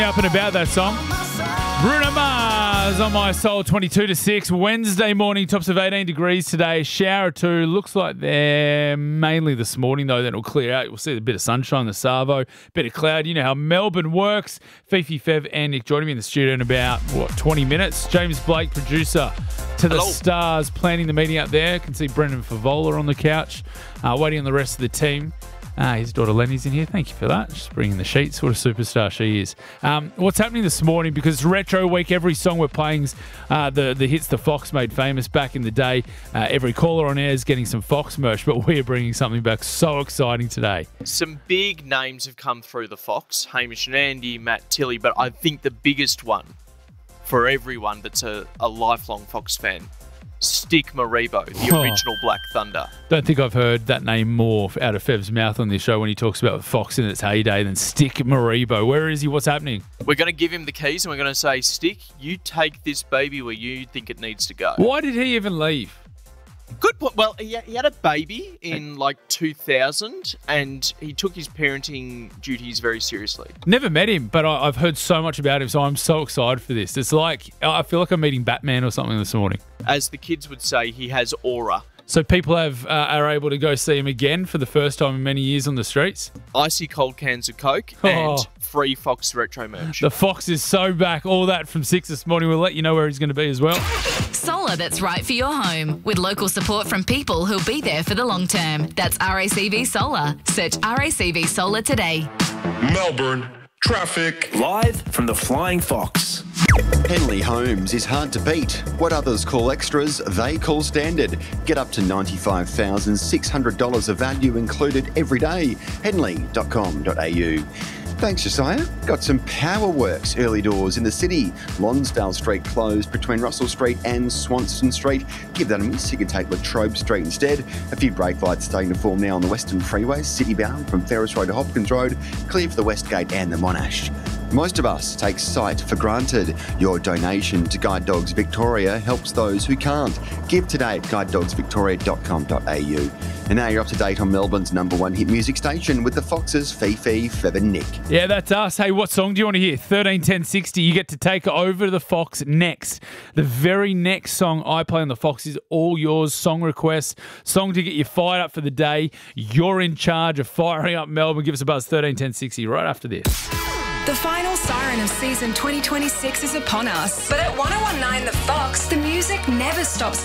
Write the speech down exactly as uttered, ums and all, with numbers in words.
Up and about that song. Bruno Mars on My Soul, twenty-two to six. Wednesday morning, tops of eighteen degrees today. Shower or two. Looks like they're mainly this morning, though. Then it'll clear out. We'll see a bit of sunshine, the Savo, bit of cloud. You know how Melbourne works. Fifi, Fev, and Nick joining me in the studio in about, what, twenty minutes. James Blake, producer to the Hello. Stars, planning the meeting out there. Can see Brendan Favola on the couch, uh, waiting on the rest of the team. Uh, his daughter Lenny's in here. Thank you for that. Just bringing the sheets. What a superstar she is. Um, what's happening this morning, because it's Retro Week, every song we're playing is uh, the, the hits the Fox made famous back in the day. Uh, every caller on air is getting some Fox merch, but we're bringing something back so exciting today. Some big names have come through the Fox. Hamish and Andy, Matt Tilley, but I think the biggest one for everyone that's a, a lifelong Fox fan, Stick Maribo, the Oh. original Black Thunder. Don't think I've heard that name more out of Fev's mouth on this show when he talks about Fox in its heyday than Stick Maribo. Where is he? What's happening? We're going to give him the keys and we're going to say, Stick, you take this baby where you think it needs to go. Why did he even leave? Good point. Well, he, he had a baby in like two thousand and he took his parenting duties very seriously. Never met him, but I, I've heard so much about him, so I'm so excited for this. It's like, I feel like I'm meeting Batman or something this morning. As the kids would say, he has aura. So people have uh, are able to go see him again for the first time in many years on the streets. Icy cold cans of Coke Oh. and free Fox Retro merch. The Fox is so back. All that from six this morning. We'll let you know where he's going to be as well. Solar that's right for your home, with local support from people who'll be there for the long term. That's R A C V Solar. Search R A C V Solar today. Melbourne traffic. Live from the Flying Fox. Henley Homes is hard to beat. What others call extras, they call standard. Get up to ninety-five thousand six hundred dollars of value included every day. henley dot com dot a u. Thanks, Josiah. Got some power works early doors in the city. Lonsdale Street closed between Russell Street and Swanston Street. Give that a miss. You can take Latrobe Street instead. A few brake lights starting to form now on the Western Freeway, city bound from Ferris Road to Hopkins Road, clear for the West Gate and the Monash. Most of us take sight for granted. Your donation to Guide Dogs Victoria helps those who can't. Give today at guide dogs victoria dot com dot a u. And now you're up to date on Melbourne's number one hit music station with the Foxes, Fifi, Fev and Nick. Yeah, that's us. Hey, what song do you want to hear? thirteen ten sixty. You get to take over to the Fox next. The very next song I play on the Fox is all yours. Song requests, song to get you fired up for the day. You're in charge of firing up Melbourne. Give us a buzz, thirteen ten sixty, right after this. The final siren of season twenty twenty-six is upon us. But at one oh one point nine The Fox, the music never stops